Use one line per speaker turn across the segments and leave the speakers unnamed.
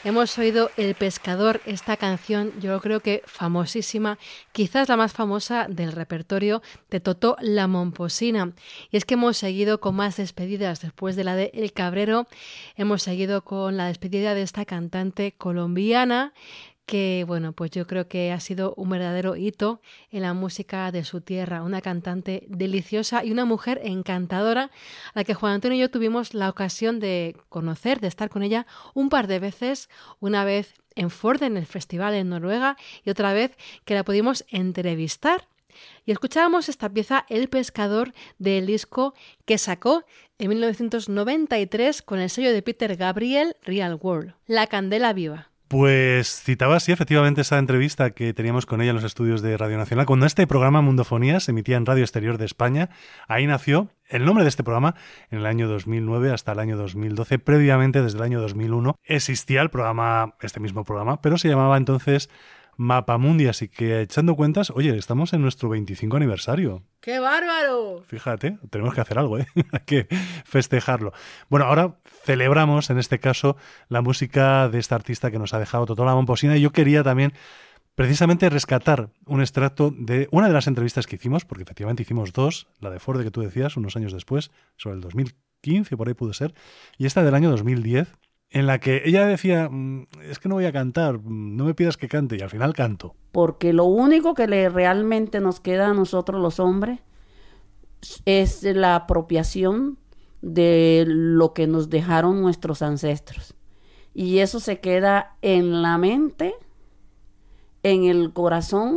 Hemos oído El Pescador, esta canción yo creo que famosísima, quizás la más famosa del repertorio de Totó La Momposina. Y es que hemos seguido con más despedidas después de la de El Cabrero, hemos seguido con la despedida de esta cantante colombiana que, bueno, pues yo creo que ha sido un verdadero hito en la música de su tierra, una cantante deliciosa y una mujer encantadora, a la que Juan Antonio y yo tuvimos la ocasión de conocer, de estar con ella un par de veces, una vez en Ford, en el festival en Noruega, y otra vez que la pudimos entrevistar. Y escuchábamos esta pieza, El Pescador, del disco que sacó en 1993 con el sello de Peter Gabriel, Real World, La Candela Viva.
Pues citaba, sí, efectivamente, esa entrevista que teníamos con ella en los estudios de Radio Nacional. Cuando este programa Mundofonía se emitía en Radio Exterior de España, ahí nació el nombre de este programa en el año 2009 hasta el año 2012. Previamente, desde el año 2001, existía el programa, este mismo programa, pero se llamaba entonces Mapamundi, así que echando cuentas, oye, estamos en nuestro 25 aniversario.
¡Qué bárbaro!
Fíjate, tenemos que hacer algo, ¿eh? Hay que festejarlo. Bueno, ahora celebramos, en este caso, la música de esta artista que nos ha dejado Totó La Momposina, y yo quería también precisamente rescatar un extracto de una de las entrevistas que hicimos, porque efectivamente hicimos dos, la de Ford que tú decías, unos años después, sobre el 2015, por ahí pudo ser, y esta del año 2010, en la que ella decía, es que no voy a cantar, no me pidas que cante, y al final canto.
Porque lo único que realmente nos queda a nosotros los hombres es la apropiación de lo que nos dejaron nuestros ancestros. Y eso se queda en la mente, en el corazón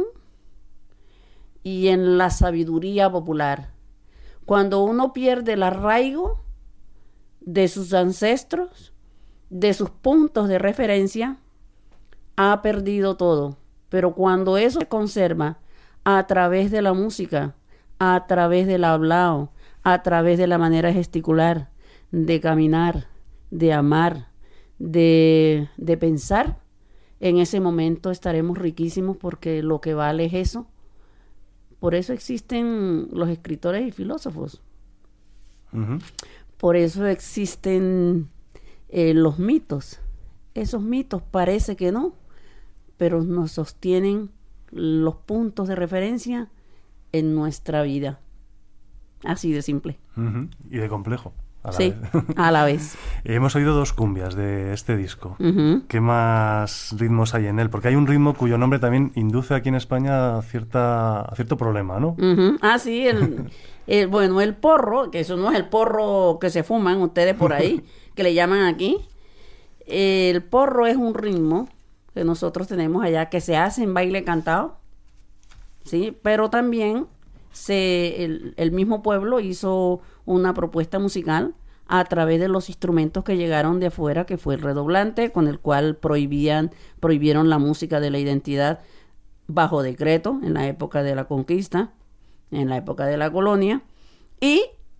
y en la sabiduría popular. Cuando uno pierde el arraigo de sus ancestros, de sus puntos de referencia, ha perdido todo. Pero cuando eso se conserva a través de la música, a través del hablado, a través de la manera gesticular, de caminar, de amar, de pensar, en ese momento estaremos riquísimos, porque lo que vale es eso. Por eso existen los escritores y filósofos.
Uh-huh.
Por eso existen los mitos. Esos mitos parece que no, pero nos sostienen los puntos de referencia en nuestra vida. Así de simple.
Uh-huh. Y de complejo.
Sí, a la vez.
Hemos oído dos cumbias de este disco.
Uh-huh.
¿Qué más ritmos hay en él? Porque hay un ritmo cuyo nombre también induce aquí en España a cierto problema, ¿no?
Uh-huh. Ah, sí, bueno, el porro, que eso no es el porro que se fuman ustedes por ahí, que le llaman aquí. El porro es un ritmo que nosotros tenemos allá, que se hace en baile cantado, ¿sí? Pero también el mismo pueblo hizo una propuesta musical a través de los instrumentos que llegaron de afuera, que fue el redoblante, con el cual prohibieron la música de la identidad bajo decreto en la época de la conquista, en la época de la colonia, y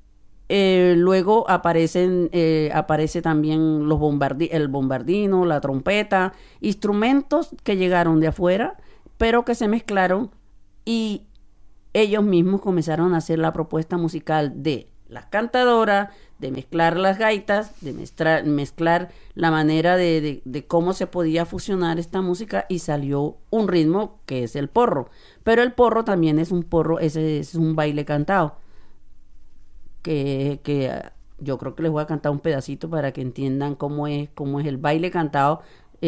luego aparece también el bombardino, la trompeta, instrumentos que llegaron de afuera, pero que se mezclaron, y ellos mismos comenzaron a hacer la propuesta musical de las cantadoras, de mezclar las gaitas, de mezclar la manera de cómo se podía fusionar esta música, y salió un ritmo que es el porro. Pero el porro también es un baile cantado, que yo creo que les voy a cantar un pedacito para que entiendan cómo es el baile cantado,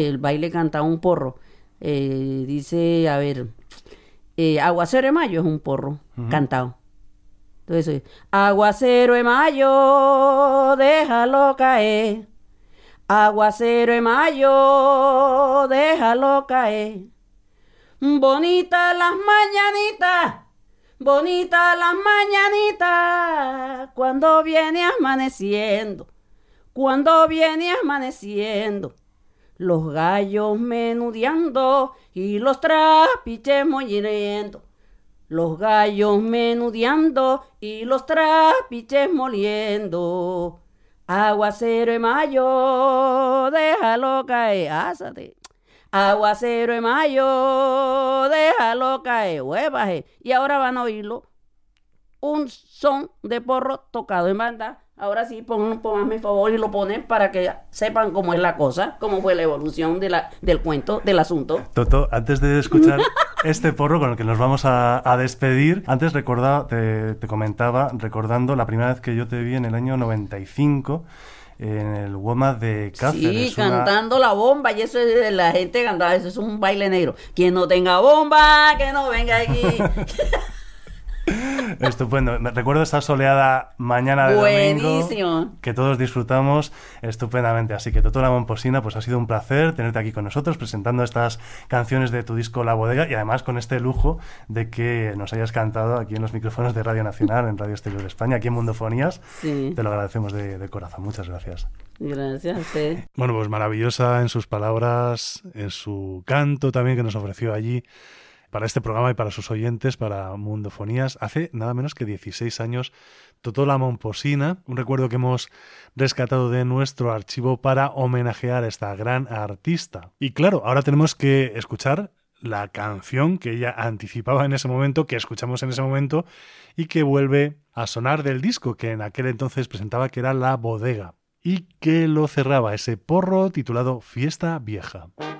un porro. Dice, a ver, Aguacero de Mayo es un porro cantado. Entonces, aguacero de mayo, déjalo caer. Aguacero de mayo, déjalo caer. Bonitas las mañanitas, cuando viene amaneciendo, los gallos menudeando y los trapiches moliendo. Los gallos menudeando y los trapiches moliendo. Aguacero de mayo, déjalo caer, ásate. Aguacero de mayo, déjalo caer, huevaje. Y ahora van a oírlo, un son de porro tocado en banda Ahora sí, pónganme favor y lo ponen para que sepan cómo es la cosa, cómo fue la evolución del cuento, del asunto.
Toto, antes de escuchar este porro con el que nos vamos a despedir, antes te comentaba, recordando la primera vez que yo te vi en el año 95 en el WOMA de Cáceres.
Sí, cantando la bomba, y eso es de la gente cantaba, eso es un baile negro. Quien no tenga bomba, que no venga aquí.
Estupendo. Me recuerdo esa soleada mañana de
Buenísimo.
Domingo que todos disfrutamos estupendamente. Así que Toto La Momposina, pues ha sido un placer tenerte aquí con nosotros presentando estas canciones de tu disco La Bodega y además con este lujo de que nos hayas cantado aquí en los micrófonos de Radio Nacional, en Radio Exterior de España, aquí en Mundofonías.
Sí.
Te lo agradecemos de corazón. Muchas gracias.
Gracias a usted.
Bueno, pues maravillosa en sus palabras, en su canto también que nos ofreció allí para este programa y para sus oyentes, para Mundofonías. Hace nada menos que 16 años, Toto La Momposina, un recuerdo que hemos rescatado de nuestro archivo para homenajear a esta gran artista. Y claro, ahora tenemos que escuchar la canción que ella anticipaba en ese momento, que escuchamos en ese momento y que vuelve a sonar del disco que en aquel entonces presentaba, que era La Bodega, y que lo cerraba ese porro titulado Fiesta Vieja.